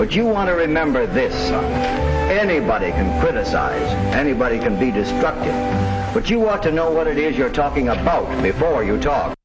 But you want to remember this, son. Anybody can criticize. Anybody can be destructive. But you ought to know what it is you're talking about before you talk.